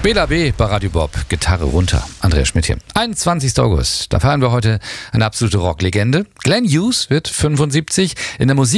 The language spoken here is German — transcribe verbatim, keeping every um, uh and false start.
Bela B. bei Radio Bob, Gitarre runter. Andreas Schmidt hier. einundzwanzigster August, da feiern wir heute eine absolute Rocklegende. Glenn Hughes wird fünfundsiebzig. In der Musik